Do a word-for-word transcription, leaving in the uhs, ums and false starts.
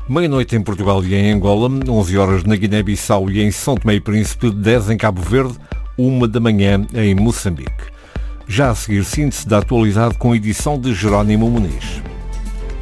Meia-noite em Portugal e em Angola, onze horas na Guiné-Bissau e em São Tomé e Príncipe, dez em Cabo Verde, uma da manhã em Moçambique. Já a seguir, síntese da atualidade com a edição de Jerónimo Muniz.